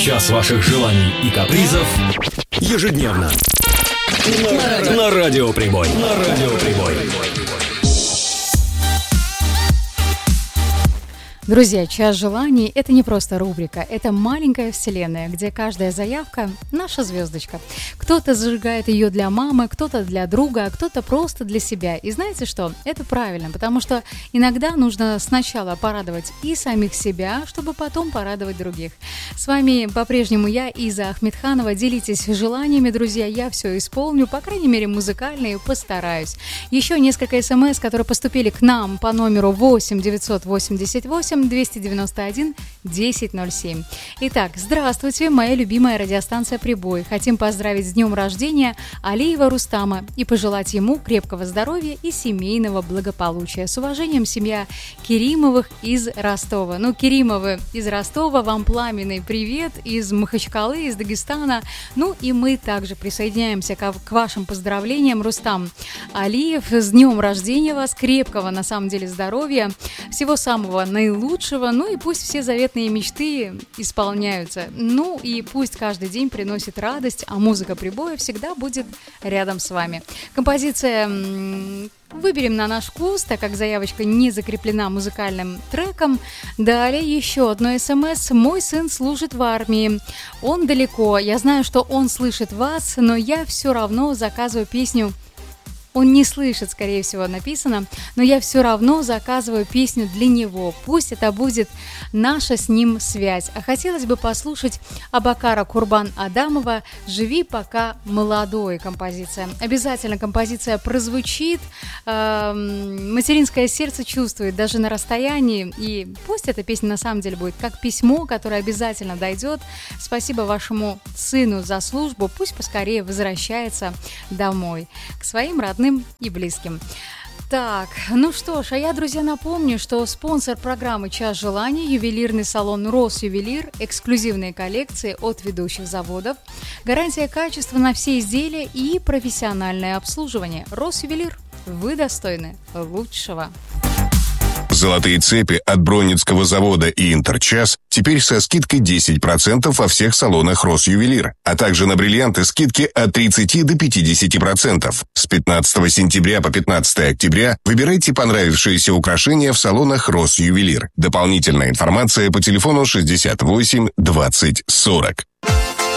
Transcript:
Час ваших желаний и капризов ежедневно на Радио Прибой. На Радио Прибой. Друзья, «Час желаний» — это не просто рубрика, это маленькая вселенная, где каждая заявка — наша звездочка. Кто-то зажигает ее для мамы, кто-то для друга, а кто-то просто для себя. И знаете что? Это правильно, потому что иногда нужно сначала порадовать и самих себя, чтобы потом порадовать других. С вами по-прежнему я, Иза Ахмедханова. Делитесь желаниями, друзья, я все исполню, по крайней мере музыкальные, постараюсь. Еще несколько смс, которые поступили к нам по номеру 8 988 291 1007. Итак, здравствуйте, моя любимая радиостанция «Прибой». Хотим поздравить с днем рождения Алиева Рустама и пожелать ему крепкого здоровья и семейного благополучия. С уважением, семья Керимовых из Ростова. Ну, Керимовы из Ростова, вам пламенный привет из Махачкалы, из Дагестана. Ну, и мы также присоединяемся к вашим поздравлениям. Рустам Алиев, с днем рождения вас, крепкого, на самом деле, здоровья, всего самого наилучшего. Ну и пусть все заветные мечты исполняются. Ну и пусть каждый день приносит радость, а музыка Прибоя всегда будет рядом с вами. Композиция выберем на наш вкус, так как заявочка не закреплена музыкальным треком. Далее еще одно смс. Мой сын служит в армии. Он далеко. Я знаю, что он слышит вас, но я все равно заказываю песню. Он не слышит, скорее всего, написано, но я все равно заказываю песню для него. Пусть это будет наша с ним связь. А хотелось бы послушать Абакара Курбан Адамова «Живи пока молодой» композиция. Обязательно композиция прозвучит, материнское сердце чувствует даже на расстоянии. И пусть эта песня на самом деле будет как письмо, которое обязательно дойдет. Спасибо вашему сыну за службу. Пусть поскорее возвращается домой к своим родным и близким. Так, ну что ж, а я, друзья, напомню, что спонсор программы «Час желаний» — ювелирный салон «Росювелир», эксклюзивные коллекции от ведущих заводов, гарантия качества на все изделия и профессиональное обслуживание. «Росювелир», вы достойны лучшего. Золотые цепи от Бронницкого завода и Интерчас теперь со скидкой 10% во всех салонах Росювелир, а также на бриллианты скидки от 30 до 50%. С 15 сентября по 15 октября выбирайте понравившиеся украшения в салонах Росювелир. Дополнительная информация по телефону 68 20 40.